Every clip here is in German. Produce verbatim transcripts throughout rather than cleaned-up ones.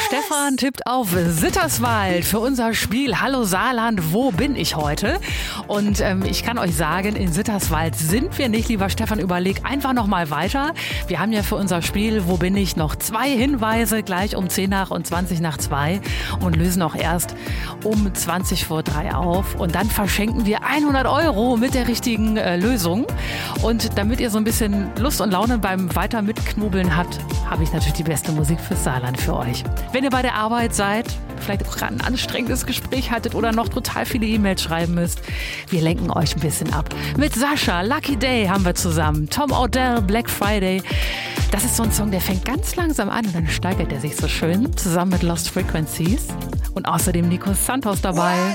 Stefan tippt auf Sitterswald für unser Spiel Hallo Saarland, wo bin ich heute? Und ähm, ich kann euch sagen, in Sitterswald sind wir nicht, lieber Stefan. Überleg einfach noch mal weiter. Wir haben ja für unser Spiel Wo bin ich noch zwei Hinweise, gleich um zehn nach und zwanzig nach zwei und lösen auch erst um zwanzig vor drei auf. Und dann verschenken wir hundert Euro mit der richtigen äh, Lösung. Und damit ihr so ein bisschen Lust und Laune beim weiter mitknobeln habt, habe ich natürlich die beste Musik fürs Saarland für euch. Wenn ihr bei der Arbeit seid, vielleicht auch gerade ein anstrengendes Gespräch hattet oder noch total viele E-Mails schreiben müsst, wir lenken euch ein bisschen ab. Mit Sascha, Lucky Day haben wir zusammen, Tom Odell, Black Friday. Das ist so ein Song, der fängt ganz langsam an und dann steigert er sich so schön, zusammen mit Lost Frequencies. Und außerdem Nico Santos dabei.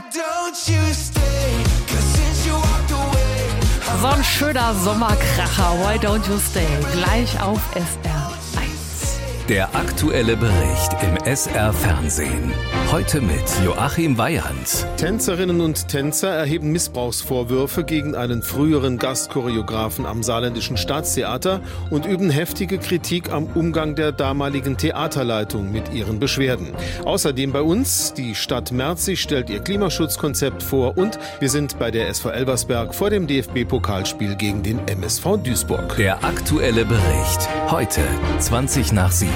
So ein schöner Sommerkracher, Why Don't You Stay, gleich auf S R eins. Der aktuelle Bericht im S R-Fernsehen. Heute mit Joachim Weyand. Tänzerinnen und Tänzer erheben Missbrauchsvorwürfe gegen einen früheren Gastchoreografen am Saarländischen Staatstheater und üben heftige Kritik am Umgang der damaligen Theaterleitung mit ihren Beschwerden. Außerdem bei uns, die Stadt Merzig stellt ihr Klimaschutzkonzept vor und wir sind bei der S V Elversberg vor dem D F B-Pokalspiel gegen den M S V Duisburg. Der aktuelle Bericht. Heute zwanzig nach sieben.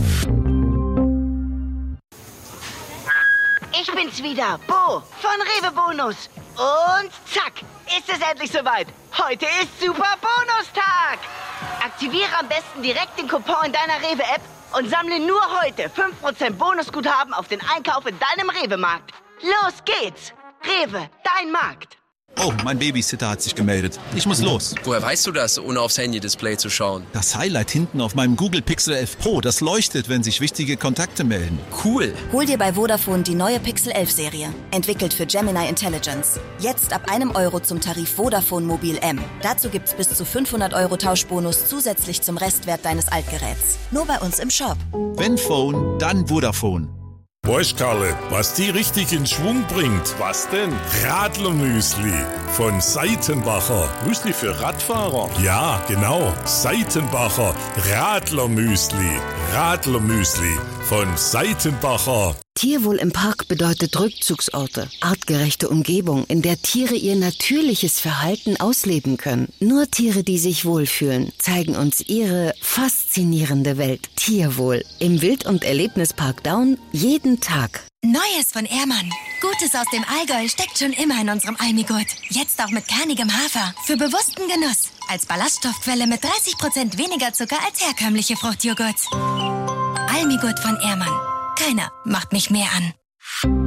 Ich bin's wieder, Bo von Rewe Bonus. Und zack, ist es endlich soweit. Heute ist Super Bonustag. Aktiviere am besten direkt den Coupon in deiner Rewe-App und sammle nur heute fünf Prozent Bonusguthaben auf den Einkauf in deinem Rewe-Markt. Los geht's. Rewe, dein Markt. Oh, mein Babysitter hat sich gemeldet. Ich muss los. Woher weißt du das, ohne aufs Handy-Display zu schauen? Das Highlight hinten auf meinem Google Pixel elf Pro, das leuchtet, wenn sich wichtige Kontakte melden. Cool. Hol dir bei Vodafone die neue Pixel elf Serie. Entwickelt für Gemini Intelligence. Jetzt ab einem Euro zum Tarif Vodafone Mobil M. Dazu gibt's bis zu fünfhundert Euro Tauschbonus zusätzlich zum Restwert deines Altgeräts. Nur bei uns im Shop. Wenn Phone, dann Vodafone. Weißt Karle, was die richtig in Schwung bringt? Was denn? Radlermüsli von Seitenbacher. Müsli für Radfahrer? Ja, genau. Seitenbacher Radlermüsli. Radlermüsli von Seitenbacher. Tierwohl im Park bedeutet Rückzugsorte, artgerechte Umgebung, in der Tiere ihr natürliches Verhalten ausleben können. Nur Tiere, die sich wohlfühlen, zeigen uns ihre faszinierende Welt. Tierwohl im Wild- und Erlebnispark Daun jeden Tag. Neues von Ehrmann. Gutes aus dem Allgäu steckt schon immer in unserem Almigurt. Jetzt auch mit kernigem Hafer. Für bewussten Genuss. Als Ballaststoffquelle mit dreißig Prozent weniger Zucker als herkömmliche Fruchtjoghurts. Almigurt von Ehrmann. Keiner macht mich mehr an.